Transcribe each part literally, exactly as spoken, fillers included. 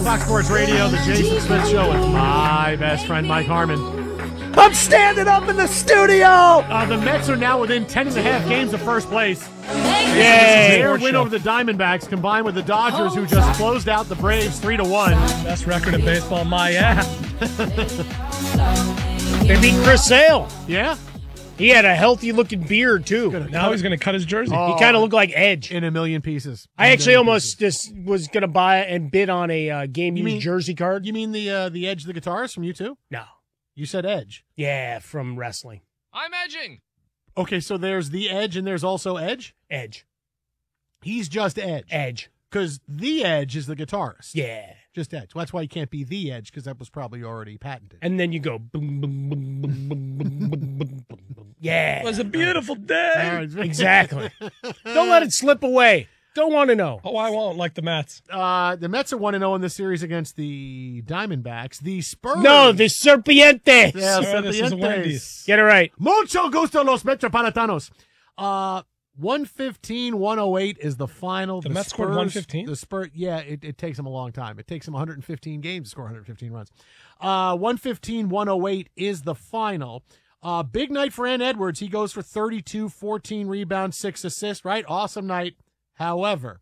Fox Sports Radio, the Jason Smith Show with my best friend, Mike Harmon. I'm standing up in the studio! Uh, the Mets are now within ten and a half games of first place. Yay! Their win over the Diamondbacks combined with the Dodgers, who just closed out the Braves three to one. Best record in baseball, my ass. They beat Chris Sale. Yeah? He had a healthy-looking beard, too. Now he's going to cut his jersey. Oh. He kind of looked like Edge. In a million pieces. I In a actually million almost pieces. just was going to buy and bid on a uh, game You used mean- jersey card. You mean the uh, the Edge, the guitarist from U two? No. You said Edge. Yeah, from wrestling. I'm edging. Okay, so there's the Edge and there's also Edge? Edge. He's just Edge. Edge. Because the Edge is the guitarist. Yeah. Just Edge. Well, that's why he can't be the Edge, because that was probably already patented. And then you go boom, boom, boom, boom, boom, boom, boom, boom, boom. Yeah. It was a beautiful day. All right. Exactly. Don't let it slip away. Don't want to know. Oh, I won't, like the Mets. Uh, the Mets are one and oh in this series against the Diamondbacks. The Spurs. No, the Serpientes. Yeah, Sir, this is Serpientes. Wendy's. Get it right. Mucho gusto los Metropolitanos. Uh, one fifteen one oh eight is the final. The Mets scored Spurs- one fifteen? The Spurs, yeah, it, it takes them a long time. It takes them one hundred fifteen games to score one hundred fifteen runs. Uh, one fifteen one oh eight is the final. Uh, big night for Ant Edwards. He goes for thirty-two, fourteen rebounds, six assists, right? Awesome night. However,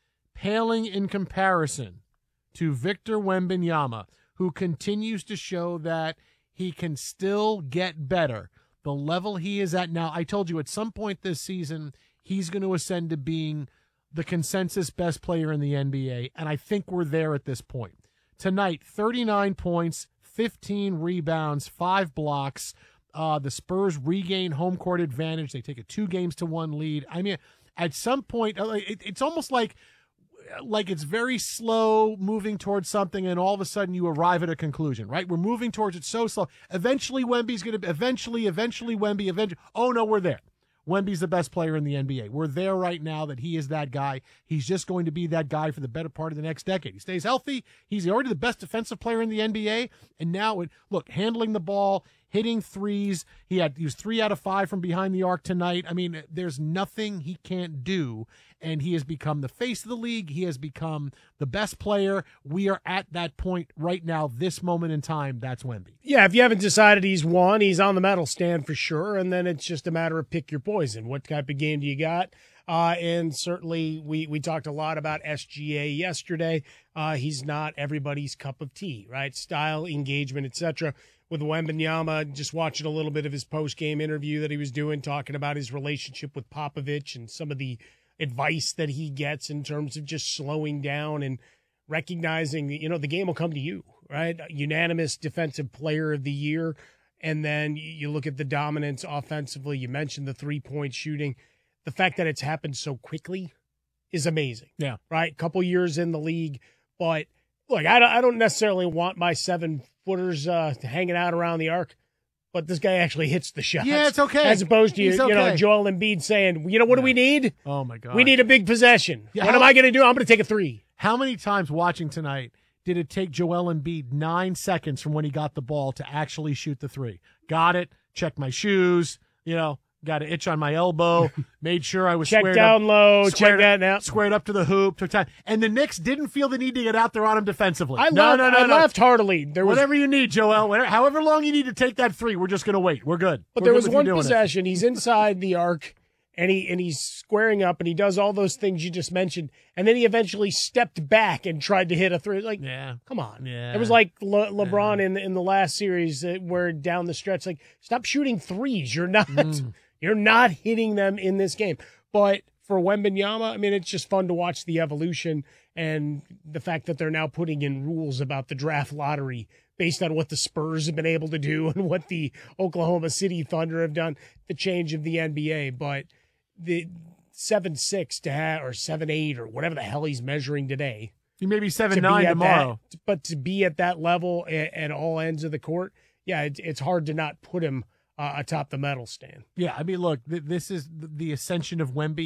paling in comparison to Victor Wembanyama, who continues to show that he can still get better. The level he is at now, I told you at some point this season, he's going to ascend to being the consensus best player in the N B A, and I think we're there at this point. Tonight, thirty-nine points, fifteen rebounds, five blocks. Uh, the Spurs regain home court advantage. They take a two games to one lead. I mean, at some point, uh, it, it's almost like like it's very slow moving towards something, and all of a sudden you arrive at a conclusion, right? We're moving towards it so slow. Eventually, Wemby's going to eventually, eventually, Wemby, eventually. Oh, no, we're there. Wemby's the best player in the N B A. We're there right now that he is that guy. He's just going to be that guy for the better part of the next decade. He stays healthy. He's already the best defensive player in the N B A. And now, look, handling the ball, hitting threes. He had he was three out of five from behind the arc tonight. I mean, there's nothing he can't do. And he has become the face of the league. He has become the best player. We are at that point right now, this moment in time. That's Wemby. Yeah, if you haven't decided he's won, he's on the medal stand for sure. And then it's just a matter of pick your poison. What type of game do you got? Uh, and certainly we, we talked a lot about S G A yesterday. Uh, he's not everybody's cup of tea, right? Style, engagement, et cetera. With Wembanyama, just watching a little bit of his post-game interview that he was doing, talking about his relationship with Popovich and some of the advice that he gets in terms of just slowing down and recognizing, you know, the game will come to you, right? Unanimous defensive player of the year. And then you look at the dominance offensively. You mentioned the three-point shooting. The fact that it's happened so quickly is amazing. Yeah. Right? Couple years in the league. But, look, I don't, I don't necessarily want my seven-footers uh, hanging out around the arc. But this guy actually hits the shots. Yeah, it's okay. As opposed to, He's you know, okay. Joel Embiid saying, you know, what Yeah. do we need? Oh, my God. We need a big possession. Yeah, what how- am I going to do? I'm going to take a three. How many times watching tonight did it take Joel Embiid nine seconds from when he got the ball to actually shoot the three? Got it, checked my shoes, you know, got an itch on my elbow, made sure I was Check squared down up, low, check squared that up, now. squared up to the hoop, took time. And the Knicks didn't feel the need to get out there on him defensively. I, no, laughed, no, no, I no. laughed heartily. There was, Whatever you need, Joel. Whatever, however long you need to take that three, we're just going to wait. We're good. but We're there good was with you one doing it. possession. He's inside the arc, and he and he's squaring up, and he does all those things you just mentioned, and then he eventually stepped back and tried to hit a three. Like, Yeah. come on. Yeah. It was like Le- LeBron in in the last series uh, where down the stretch, like, stop shooting threes. You're not Mm. you're not hitting them in this game. But for Wembanyama, I mean, it's just fun to watch the evolution and the fact that they're now putting in rules about the draft lottery based on what the Spurs have been able to do and what the Oklahoma City Thunder have done, the change of the N B A. But the seven six to have, or seven eight or whatever the hell he's measuring today. You may be to seven be nine at tomorrow. that- but to be at that level at, at all ends of the court, yeah, it, it's hard to not put him uh, atop the medal stand. Yeah, I mean, look, th- this is the, the ascension of Wemby.